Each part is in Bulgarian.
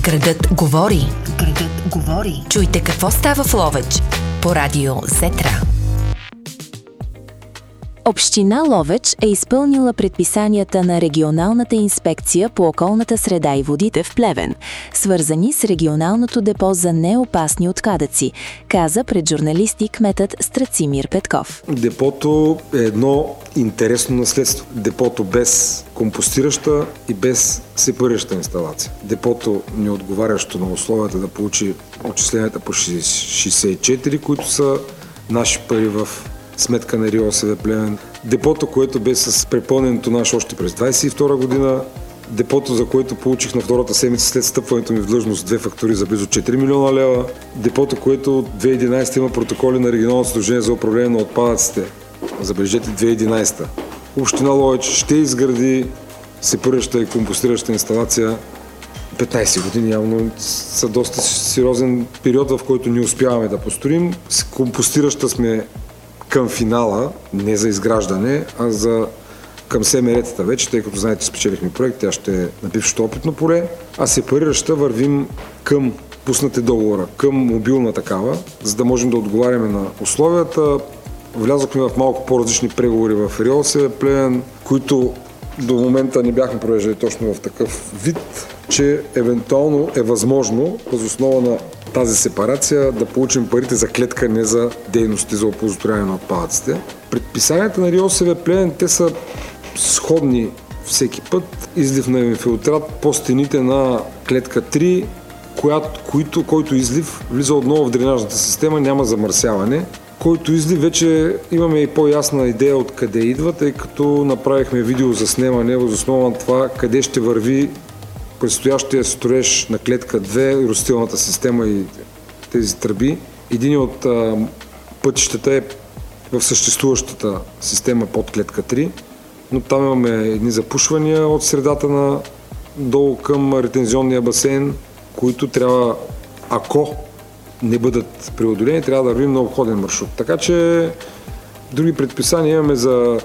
Градът говори. Градът говори. Чуйте какво става в Ловеч по радио Зетра. Община Ловеч е изпълнила предписанията на Регионалната инспекция по околната среда и водите в Плевен, свързани с регионалното депо за неопасни отпадъци, каза пред журналисти кметът Страцимир Петков. Депото е едно интересно наследство. Депото без компостираща и без сепарираща инсталация. Депото не отговарящо на условията да получи отчисленията по 64, които са наши пари в сметка на РИОСВ Плевен. Депото, което бе с препълнен тонаж още през 22 година. Депото, за което получих на втората седмица след стъпването ми в длъжност 2 фактури за близо 4 милиона лева. Депото, което от 2011 има протоколи на Регионалното сдружение за управление на отпадъците. Забележете 2011. Община Ловеч ще изгради сепарираща и компостираща инсталация. 15 години явно са доста сериозен период, в който не успяваме да построим. С компостираща сме към финала, не за изграждане, а към СМР-тата вече, тъй като знаете, спечелихме проект, тя ще е на бившето опитно поле, а сепарираща вървим към пуснате договора, към мобилна такава, за да можем да отговаряме на условията. Влязохме в малко по-различни преговори в РИОСВ Плевен, които до момента не бяхме провеждали точно в такъв вид, че евентуално е възможно въз основа на тази сепарация да получим парите за клетка, не за дейности за оползотворяване на отпадъците. Предписанията на РИОСВ Плевен, те са сходни всеки път. Излив на инфилтрат по стените на клетка 3, който излив влиза отново в дренажната система, няма замърсяване. Който излив вече имаме и по-ясна идея откъде идва, тъй като направихме видео за снимане въз основа на това къде ще върви предстоящия строеж на клетка 2, растителната система и тези тръби. Един от пътищата е в съществуващата система под клетка 3, но там имаме едни запушвания от средата на долу към ретензионния басейн, които трябва, ако не бъдат преодолени, трябва да вървим на обходен маршрут. Така че други предписания имаме за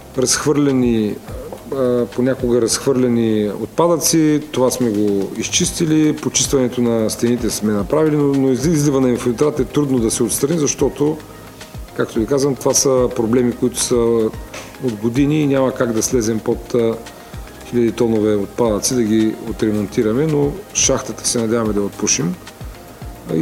понякога разхвърлени отпадъци. Това сме го изчистили. Почистването на стените сме направили, но излива на инфилтрат е трудно да се отстрани, защото, както ви казвам, това са проблеми, които са от години и няма как да слезем под 1000 тонове отпадъци да ги отремонтираме, но шахтата се надяваме да отпушим. И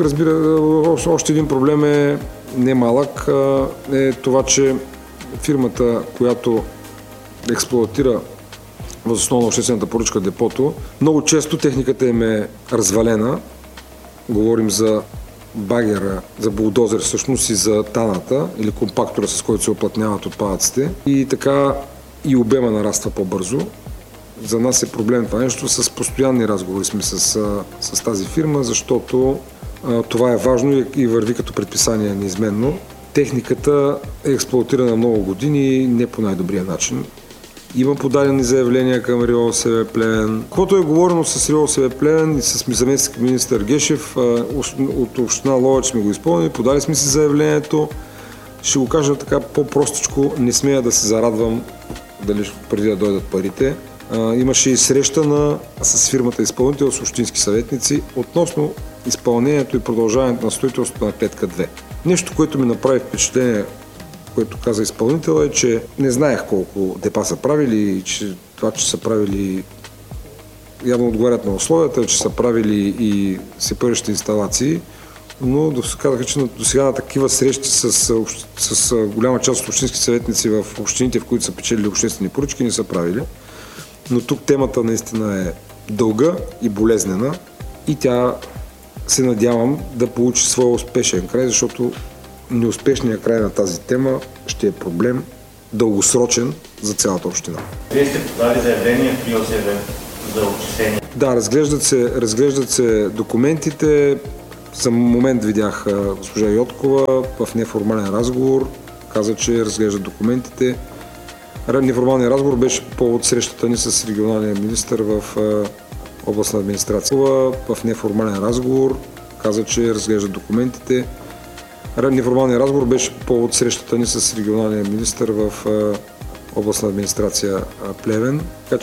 още един проблем е немалък, е това, че фирмата, която експлоатира въз основа на обществената поръчка депото, много често техниката им е развалена. Говорим за багера, за булдозер всъщност и за таната или компактора, с който се оплътняват отпадъците. И така и обема нараства по-бързо. За нас е проблем това нещо. С постоянни разговори сме с тази фирма, защото това е важно и върви като предписание неизменно. Техниката е експлоатирана много години, не по най-добрия начин. Има подадени заявления към РИОСВ Плевен. Каквото е говорено с РИОСВ Плевен и с заместник министър Гешев, от община Ловеч сме го изпълнили, подали сме си заявлението. Ще го кажа така по-простичко, не смея да се зарадвам дали преди да дойдат парите. Имаше и среща с фирмата изпълнител, с общински съветници относно изпълнението и продължаването на строителството на клетка 2. Нещо, което ми направи впечатление, което каза изпълнител, е, че не знаех колко депа са правили и че това, че са правили, явно отговарят на условията, че са правили и сепариращи инсталации, но казаха, че до сега на такива срещи с голяма част от общински съветници в общините, в които са печелили обществени поръчки, не са правили. Но тук темата наистина е дълга и болезнена и тя се надявам да получи своя успешен край, защото неуспешният край на тази тема ще е проблем дългосрочен за цялата община. Вие сте подали заявление в РИОСВ за отчисление? Да, разглеждат се документите. За момент видях госпожа Йоткова в неформален разговор. Каза, че разглеждат документите. Неформалният разговор беше по повод срещата ни с регионалния министър в областна администрация. В неформален разговор каза, че разглеждат документите. Неформалният разговор беше по повод срещата ни с регионалния министър в областна администрация Плевен. Така